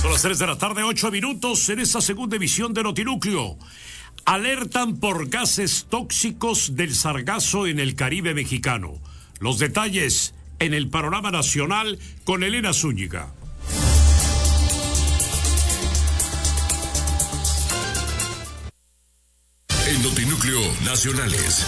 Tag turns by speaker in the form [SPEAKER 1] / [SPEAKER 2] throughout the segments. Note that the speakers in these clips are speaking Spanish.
[SPEAKER 1] Son las 3 de la tarde, 8 minutos en esta segunda emisión de Notinúcleo. Alertan por gases tóxicos del sargazo en el Caribe mexicano. Los detalles en el panorama nacional con Elena Zúñiga.
[SPEAKER 2] En Notinúcleo Nacionales.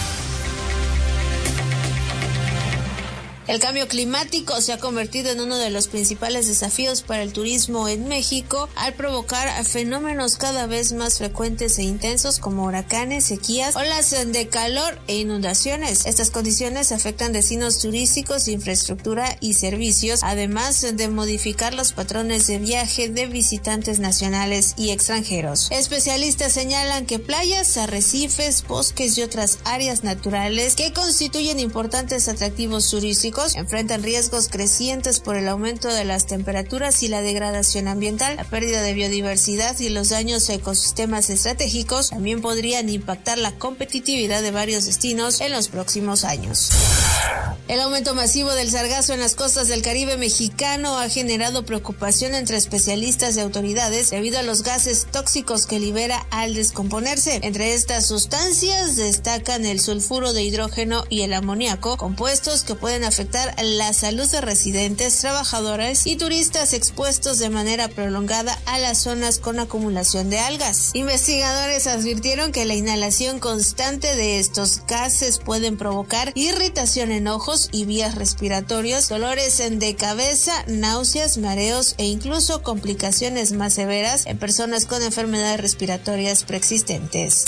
[SPEAKER 3] El cambio climático se ha convertido en uno de los principales desafíos para el turismo en México al provocar fenómenos cada vez más frecuentes e intensos como huracanes, sequías, olas de calor e inundaciones. Estas condiciones afectan destinos turísticos, infraestructura y servicios, además de modificar los patrones de viaje de visitantes nacionales y extranjeros. Especialistas señalan que playas, arrecifes, bosques y otras áreas naturales que constituyen importantes atractivos turísticos enfrentan riesgos crecientes por el aumento de las temperaturas y la degradación ambiental. La pérdida de biodiversidad y los daños a ecosistemas estratégicos también podrían impactar la competitividad de varios destinos en los próximos años. El aumento masivo del sargazo en las costas del Caribe mexicano ha generado preocupación entre especialistas y autoridades debido a los gases tóxicos que libera al descomponerse. Entre estas sustancias destacan el sulfuro de hidrógeno y el amoníaco, compuestos que pueden afectar la salud de residentes, trabajadores y turistas expuestos de manera prolongada a las zonas con acumulación de algas. Investigadores advirtieron que la inhalación constante de estos gases pueden provocar irritación en ojos y vías respiratorias, dolores de cabeza, náuseas, mareos e incluso complicaciones más severas en personas con enfermedades respiratorias preexistentes.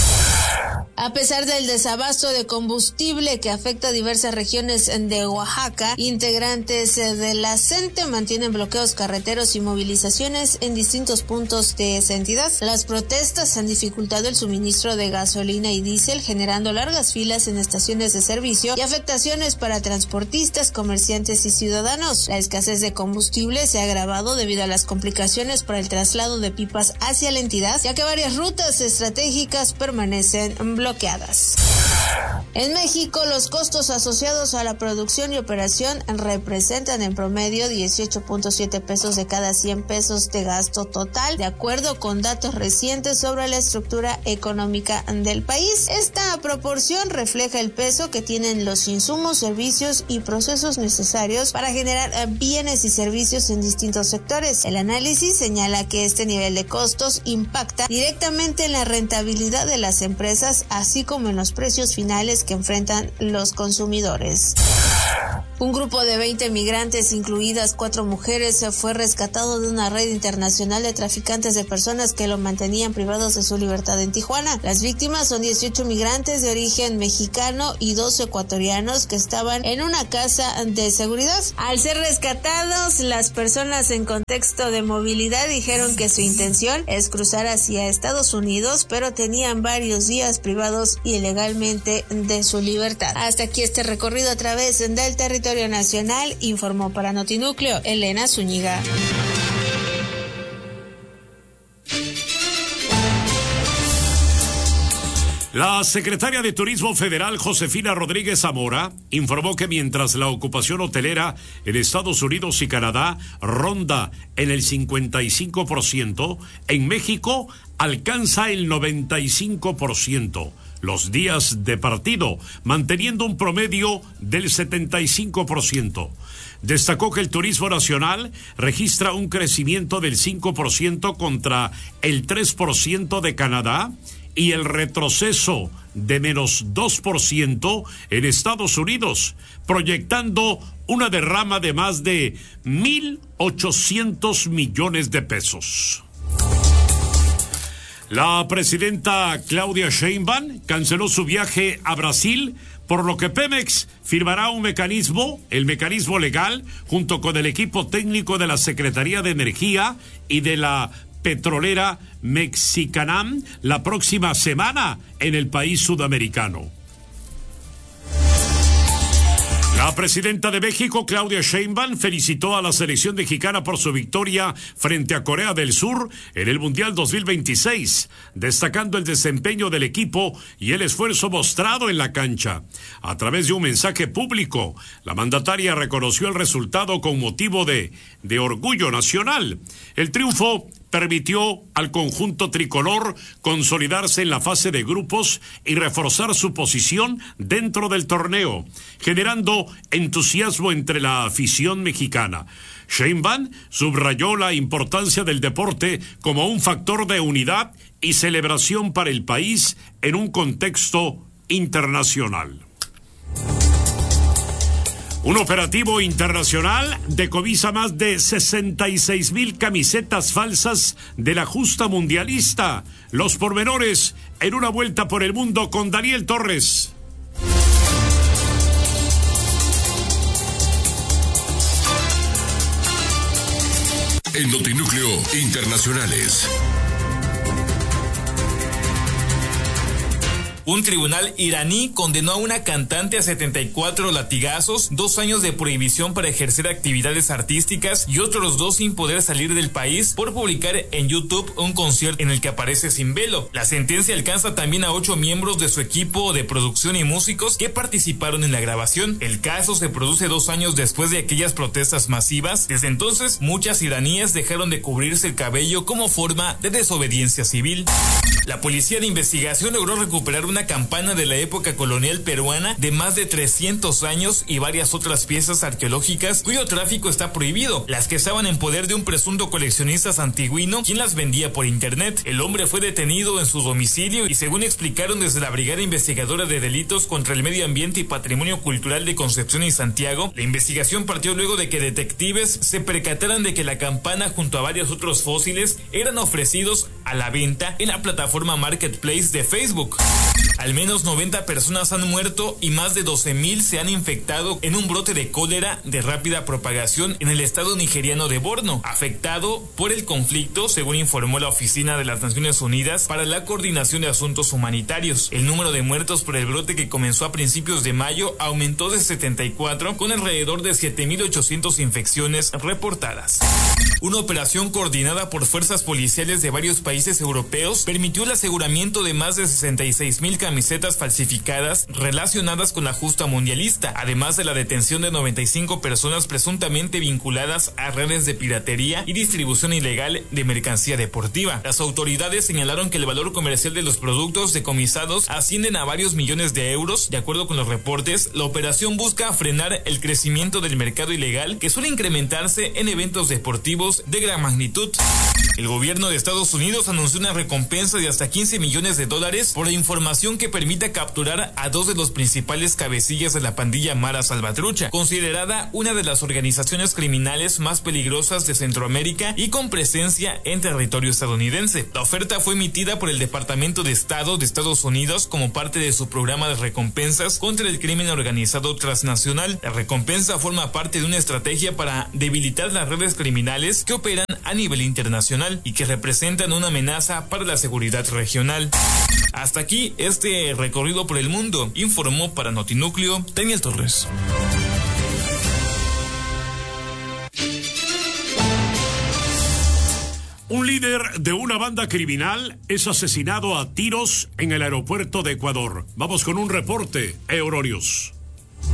[SPEAKER 3] A pesar del desabasto de combustible que afecta a diversas regiones de Oaxaca, integrantes de la CENTE mantienen bloqueos carreteros y movilizaciones en distintos puntos de esa entidad. Las protestas han dificultado el suministro de gasolina y diésel, generando largas filas en estaciones de servicio y afectaciones para transportistas, comerciantes y ciudadanos. La escasez de combustible se ha agravado debido a las complicaciones para el traslado de pipas hacia la entidad, ya que varias rutas estratégicas permanecen bloqueadas. En México, los costos asociados a la producción y operación representan en promedio 18.7 pesos de cada 100 pesos de gasto total, de acuerdo con datos recientes sobre la estructura económica del país. Esta proporción refleja el peso que tienen los insumos, servicios y procesos necesarios para generar bienes y servicios en distintos sectores. El análisis señala que este nivel de costos impacta directamente en la rentabilidad de las empresas, así como en los precios finales que enfrentan los consumidores. Un grupo de 20 migrantes, incluidas 4 mujeres, fue rescatado de una red internacional de traficantes de personas que lo mantenían privados de su libertad en Tijuana. Las víctimas son 18 migrantes de origen mexicano y 2 ecuatorianos que estaban en una casa de seguridad. Al ser rescatados, las personas en contexto de movilidad dijeron que su intención es cruzar hacia Estados Unidos, pero tenían varios días privados ilegalmente de su libertad. Hasta aquí este recorrido a través del territorio nacional, informó para Notinúcleo Elena Zúñiga.
[SPEAKER 1] La secretaria de Turismo Federal, Josefina Rodríguez Zamora, informó que mientras la ocupación hotelera en Estados Unidos y Canadá ronda en el 55%, en México alcanza el 95%. Los días de partido, manteniendo un promedio del 75%. Destacó que el turismo nacional registra un crecimiento del 5% contra el 3% de Canadá y el retroceso de menos 2% en Estados Unidos, proyectando una derrama de más de 1,800 millones de pesos. La presidenta Claudia Sheinbaum canceló su viaje a Brasil, por lo que Pemex firmará el mecanismo legal, junto con el equipo técnico de la Secretaría de Energía y de la petrolera Mexicanam, la próxima semana en el país sudamericano. La presidenta de México, Claudia Sheinbaum, felicitó a la selección mexicana por su victoria frente a Corea del Sur en el Mundial 2026, destacando el desempeño del equipo y el esfuerzo mostrado en la cancha. A través de un mensaje público, la mandataria reconoció el resultado con motivo de orgullo nacional. El triunfo permitió al conjunto tricolor consolidarse en la fase de grupos y reforzar su posición dentro del torneo, generando entusiasmo entre la afición mexicana. Sheinbaum subrayó la importancia del deporte como un factor de unidad y celebración para el país en un contexto internacional. Un operativo internacional decomisa más de 66,000 camisetas falsas de la justa mundialista. Los pormenores en una vuelta por el mundo con Daniel Torres.
[SPEAKER 2] En Notinúcleo Internacionales.
[SPEAKER 4] Un tribunal iraní condenó a una cantante a 74 latigazos, 2 años de prohibición para ejercer actividades artísticas y otros 2 sin poder salir del país por publicar en YouTube un concierto en el que aparece sin velo. La sentencia alcanza también a 8 miembros de su equipo de producción y músicos que participaron en la grabación. El caso se produce 2 años después de aquellas protestas masivas. Desde entonces, muchas iraníes dejaron de cubrirse el cabello como forma de desobediencia civil. La policía de investigación logró recuperar una campana de la época colonial peruana de más de 300 años y varias otras piezas arqueológicas cuyo tráfico está prohibido, las que estaban en poder de un presunto coleccionista santigüino quien las vendía por internet. El hombre fue detenido en su domicilio y, según explicaron desde la Brigada Investigadora de Delitos contra el Medio Ambiente y Patrimonio Cultural de Concepción y Santiago, la investigación partió luego de que detectives se percataran de que la campana junto a varios otros fósiles eran ofrecidos a la venta en la plataforma Marketplace de Facebook. Al menos 90 personas han muerto y más de 12,000 se han infectado en un brote de cólera de rápida propagación en el estado nigeriano de Borno, afectado por el conflicto, según informó la Oficina de las Naciones Unidas para la Coordinación de Asuntos Humanitarios. El número de muertos por el brote, que comenzó a principios de mayo, aumentó de 74, con alrededor de 7,800 infecciones reportadas. Una operación coordinada por fuerzas policiales de varios países europeos permitió el aseguramiento de más de 66,000 camisetas falsificadas relacionadas con la justa mundialista, además de la detención de 95 personas presuntamente vinculadas a redes de piratería y distribución ilegal de mercancía deportiva. Las autoridades señalaron que el valor comercial de los productos decomisados ascienden a varios millones de euros. De acuerdo con los reportes, la operación busca frenar el crecimiento del mercado ilegal, que suele incrementarse en eventos deportivos de gran magnitud. El gobierno de Estados Unidos anunció una recompensa de hasta $15 millones por la información que permita capturar a 2 de los principales cabecillas de la pandilla Mara Salvatrucha, considerada una de las organizaciones criminales más peligrosas de Centroamérica y con presencia en territorio estadounidense. La oferta fue emitida por el Departamento de Estado de Estados Unidos como parte de su programa de recompensas contra el crimen organizado transnacional. La recompensa forma parte de una estrategia para debilitar las redes criminales que operan a nivel internacional y que representan una amenaza para la seguridad regional. Hasta aquí este recorrido por el mundo, informó para Notinúcleo Daniel Torres.
[SPEAKER 1] Un líder de una banda criminal es asesinado a tiros en el aeropuerto de Ecuador. Vamos con un reporte, Euronius.